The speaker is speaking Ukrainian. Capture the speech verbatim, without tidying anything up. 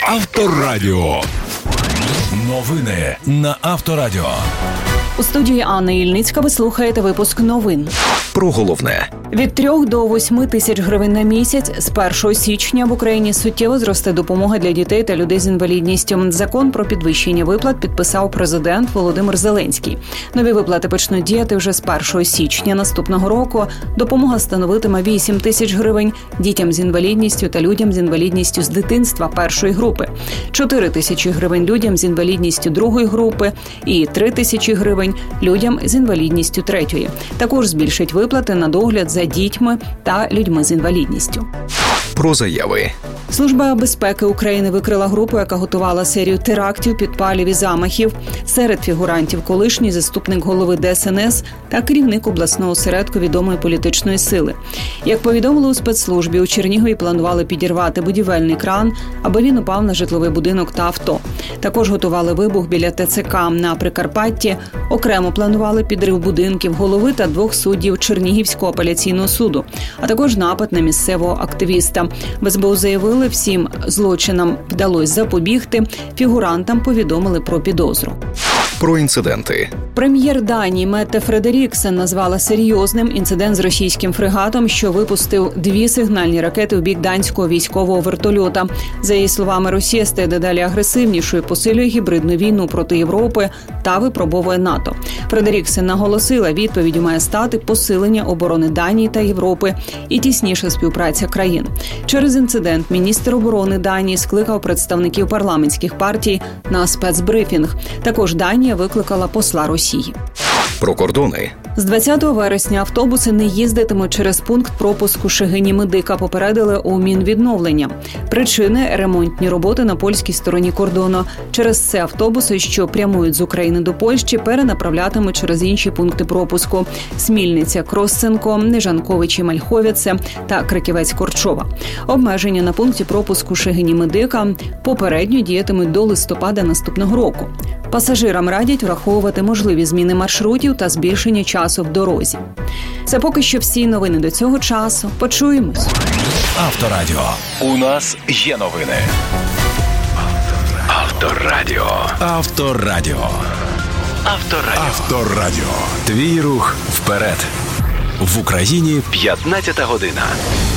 Авторадіо. Новини на Авторадіо. У студії Анна Ільницька ви слухаєте випуск новин. Про головне. Від трьох до восьми тисяч гривень на місяць з першого січня в Україні суттєво зросте допомога для дітей та людей з інвалідністю. Закон про підвищення виплат підписав президент Володимир Зеленський. Нові виплати почнуть діяти вже з першого січня наступного року. Допомога становитиме вісім тисяч гривень дітям з інвалідністю та людям з інвалідністю з дитинства першої групи, чотири тисячі гривень людям з інвалідністю другої групи і три тисячі гривень людям з інвалідністю третьої. Також збільшить виплати на догляд за дітьми та людьми з інвалідністю. Про заяви. Служба безпеки України викрила групу, яка готувала серію терактів, підпалів і замахів. Серед фігурантів колишній заступник голови Де Ес Ен Ес та керівник обласного осередку відомої політичної сили. Як повідомили у спецслужбі, у Чернігові планували підірвати будівельний кран, аби він упав на житловий будинок та авто. Також готували вибух біля Те Це Ка на Прикарпатті. Окремо планували підрив будинків голови та двох суддів Чернігівського апеляційного суду, а також напад на місцевого активіста. В Ес Бе У заявили, всім злочинам вдалося запобігти. Фігурантам повідомили про підозру. Про інциденти. Прем'єр Данії Метте Фредеріксен назвала серйозним інцидент з російським фрегатом, що випустив дві сигнальні ракети в бік данського військового вертольота. За її словами, Росія стає дедалі агресивнішою, посилює гібридну війну проти Європи та випробовує НАТО. Фредеріксен наголосила, відповіддю має стати посилення оборони Данії та Європи і тісніша співпраця країн. Через інцидент міністр оборони Данії скликав представників парламентських партій на спецбрифінг. Також Данія викликала посла Росії. Про кордони. З двадцятого вересня автобуси не їздитимуть через пункт пропуску Шегині-Медика, попередили у Мінвідновлення. Причини – ремонтні роботи на польській стороні кордону. Через це автобуси, що прямують з України до Польщі, перенаправлятимуть через інші пункти пропуску – Смільниця, Кросценко, Нежанковичі, Мальховіце та Криківець-Корчова. Обмеження на пункті пропуску Шегині-Медика попередньо діятимуть до листопада наступного року. Пасажирам радять враховувати можливі зміни маршрутів та збільшення часу в дорозі. Це поки що всі новини до цього часу. Почуємось. Авторадіо. У нас є новини. Авторадіо. Авторадіо. Авторадіо. Авторадіо. Твій рух вперед. В Україні п'ятнадцята година.